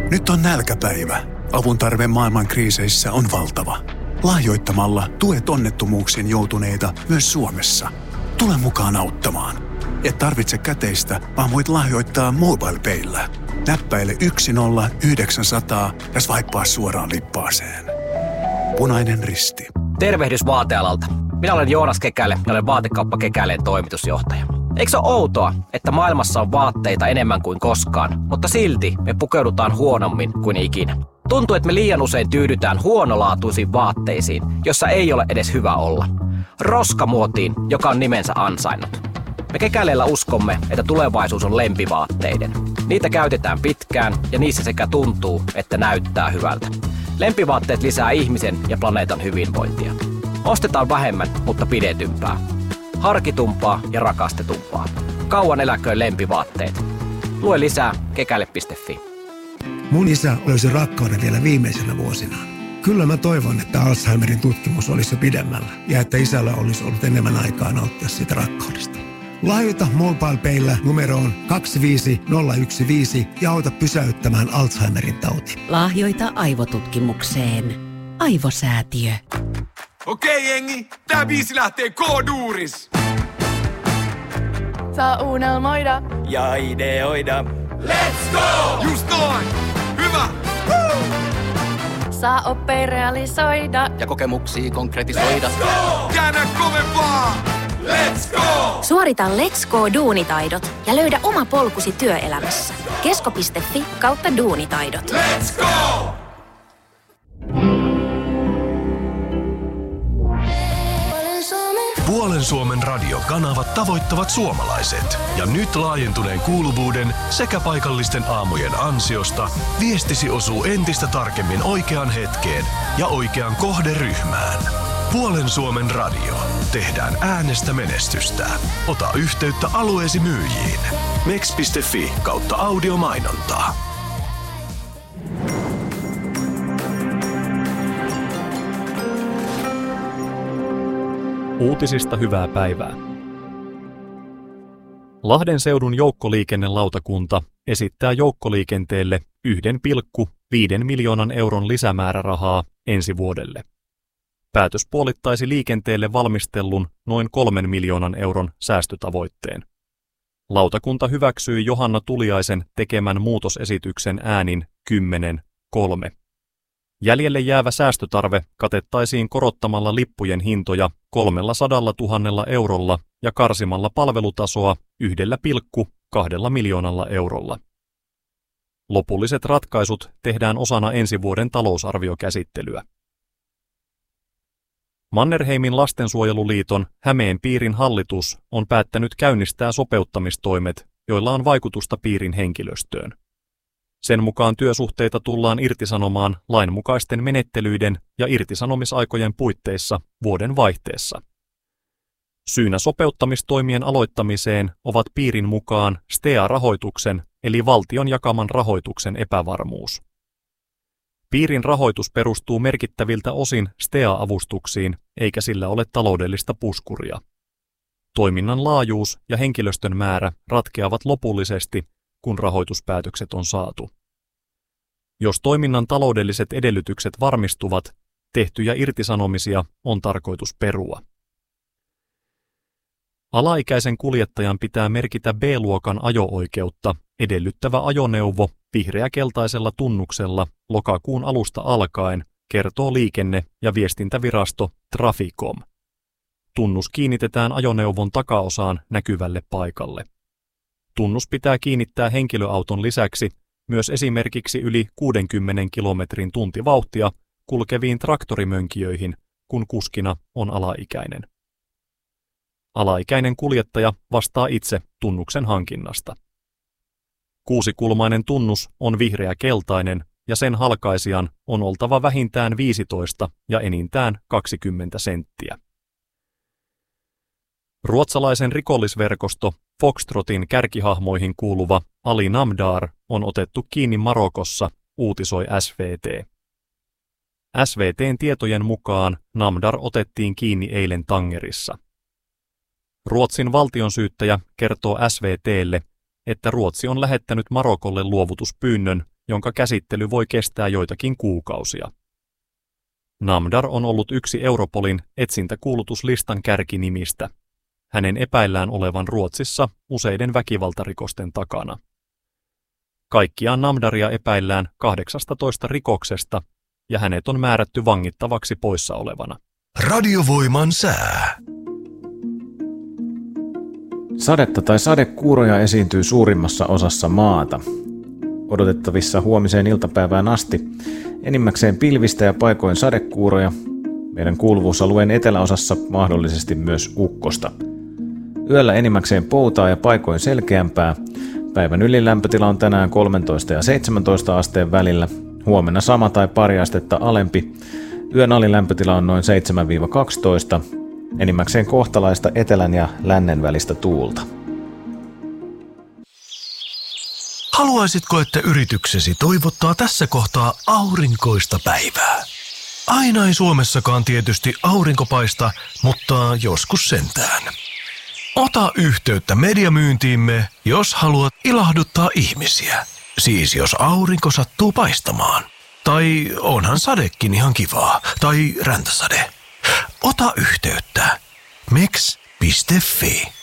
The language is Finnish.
Nyt on nälkäpäivä. Avun tarve maailman kriiseissä on valtava. Lahjoittamalla tuet onnettomuuksiin joutuneita myös Suomessa. Tule mukaan auttamaan. Et tarvitse käteistä, vaan voit lahjoittaa MobilePayllä. Näppäile 10900 ja swipea suoraan lippaaseen. Punainen Risti. Tervehdys vaatealalta. Minä olen Joonas Kekäle ja olen Vaatekauppa Kekäleen toimitusjohtaja. Eikö se ole outoa, että maailmassa on vaatteita enemmän kuin koskaan, mutta silti me pukeudutaan huonommin kuin ikinä? Tuntuu, että me liian usein tyydytään huonolaatuisiin vaatteisiin, jossa ei ole edes hyvä olla. Roskamuotiin, joka on nimensä ansainnut. Me Kekäleellä uskomme, että tulevaisuus on lempivaatteiden. Niitä käytetään pitkään ja niissä sekä tuntuu, että näyttää hyvältä. Lempivaatteet lisää ihmisen ja planeetan hyvinvointia. Ostetaan vähemmän, mutta pidetympää. Harkitumpaa ja rakastetumpaa. Kauan eläköön lempivaatteet. Lue lisää kekäle.fi. Mun isä löysi rakkauden vielä viimeisenä vuosinaan. Kyllä mä toivon, että Alzheimerin tutkimus olisi jo pidemmällä ja että isällä olisi ollut enemmän aikaa nauttia siitä rakkaudesta. Lahjoita MobilePayllä numeroon 25015 ja auta pysäyttämään Alzheimerin tauti. Lahjoita aivotutkimukseen. Aivosäätiö. Okei jengi, tää biisi lähtee K-duuris. Saa unelmoida ja ideoida. Let's go! Just noin! Hyvä! Woo! saa oppia realisoida ja kokemuksia konkretisoida. Let's go! Käännä kovempaa! Let's go! Suorita Let's Go-duunitaidot ja löydä oma polkusi työelämässä. kesko.fi/duunitaidot. Let's go! Puolen Suomen radiokanavat tavoittavat suomalaiset. Ja nyt laajentuneen kuuluvuuden sekä paikallisten aamujen ansiosta viestisi osuu entistä tarkemmin oikeaan hetkeen ja oikeaan kohderyhmään. Puolen Suomen radio. Tehdään äänestä menestystä. Ota yhteyttä alueesi myyjiin. mex.fi/audiomainontaa. Uutisista hyvää päivää. Lahden seudun joukkoliikennelautakunta esittää joukkoliikenteelle 1,5 miljoonan euron lisämäärärahaa ensi vuodelle. Päätös puolittaisi liikenteelle valmistellun noin 3 miljoonan euron säästötavoitteen. Lautakunta hyväksyi Johanna Tuliaisen tekemän muutosesityksen äänin 10-3. Jäljelle jäävä säästötarve katettaisiin korottamalla lippujen hintoja 300 000 eurolla ja karsimalla palvelutasoa 1,2 miljoonalla eurolla. Lopulliset ratkaisut tehdään osana ensi vuoden talousarviokäsittelyä. Mannerheimin lastensuojeluliiton Hämeen piirin hallitus on päättänyt käynnistää sopeuttamistoimet, joilla on vaikutusta piirin henkilöstöön. Sen mukaan työsuhteita tullaan irtisanomaan lainmukaisten menettelyiden ja irtisanomisaikojen puitteissa vuoden vaihteessa. Syynä sopeuttamistoimien aloittamiseen ovat piirin mukaan STEA-rahoituksen eli valtion jakaman rahoituksen epävarmuus. Piirin rahoitus perustuu merkittäviltä osin STEA-avustuksiin, eikä sillä ole taloudellista puskuria. Toiminnan laajuus ja henkilöstön määrä ratkeavat lopullisesti, kun rahoituspäätökset on saatu. Jos toiminnan taloudelliset edellytykset varmistuvat, tehtyjä irtisanomisia on tarkoitus perua. Alaikäisen kuljettajan pitää merkitä B-luokan ajo-oikeutta edellyttävä ajoneuvo vihreäkeltaisella tunnuksella lokakuun alusta alkaen, kertoo liikenne- ja viestintävirasto Traficom. Tunnus kiinnitetään ajoneuvon takaosaan näkyvälle paikalle. Tunnus pitää kiinnittää henkilöauton lisäksi myös esimerkiksi yli 60 kilometrin tuntivauhtia kulkeviin traktorimönkijöihin, kun kuskina on alaikäinen. Alaikäinen kuljettaja vastaa itse tunnuksen hankinnasta. Kuusikulmainen tunnus on vihreä-keltainen ja sen halkaisijan on oltava vähintään 15 ja enintään 20 senttiä. Ruotsalaisen rikollisverkosto Foxtrotin kärkihahmoihin kuuluva Ali Namdar on otettu kiinni Marokossa, uutisoi SVT. SVT:n tietojen mukaan Namdar otettiin kiinni eilen Tangerissa. Ruotsin valtionsyyttäjä kertoo SVT:lle, että Ruotsi on lähettänyt Marokolle luovutuspyynnön jonka käsittely voi kestää joitakin kuukausia. Namdar on ollut yksi Europolin etsintäkuulutuslistan kärkinimistä. Hänen epäillään olevan Ruotsissa useiden väkivaltarikosten takana. Kaikkiaan Namdaria epäillään 18 rikoksesta ja hänet on määrätty vangittavaksi poissa olevana. Radiovoiman sää. Sadetta tai sadekuuroja esiintyy suurimmassa osassa maata. Odotettavissa huomiseen iltapäivään asti enimmäkseen pilvistä ja paikoin sadekuuroja, meidän kuuluvuusalueen eteläosassa mahdollisesti myös ukkosta. Yöllä enimmäkseen poutaa ja paikoin selkeämpää. Päivän ylilämpötila on tänään 13 ja 17 asteen välillä, huomenna sama tai pari astetta alempi. Yön alilämpötila on noin 7-12, enimmäkseen kohtalaista etelän ja lännen välistä tuulta. Haluaisitko, että yrityksesi toivottaa tässä kohtaa aurinkoista päivää? Aina ei Suomessakaan tietysti aurinko paista, mutta joskus sentään. Ota yhteyttä mediamyyntiimme, jos haluat ilahduttaa ihmisiä. Siis jos aurinko sattuu paistamaan. Tai onhan sadekin ihan kivaa. Tai räntäsade. Ota yhteyttä. meks.fi